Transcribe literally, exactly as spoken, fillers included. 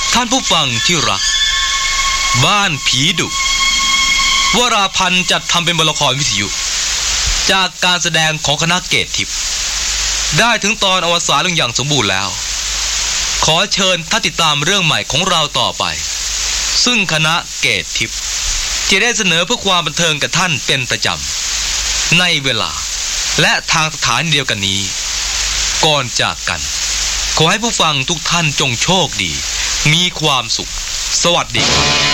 ท่านผู้ฟังที่รักบ้านผีดุวราพันธ์จัดทำเป็นบทละครวิทยุจากการแสดงของคณะเกตทิพย์ได้ถึงตอนอวสานลงอย่างสมบูรณ์แล้วขอเชิญท่านติดตามเรื่องใหม่ของเราต่อไปซึ่งคณะเกตทิพย์จะได้เสนอเพื่อความบันเทิงกับท่านเป็นประจำในเวลาและทางสถานเดียวกันนี้ก่อนจากกันขอให้ผู้ฟังทุกท่านจงโชคดีมีความสุขสวัสดีครับ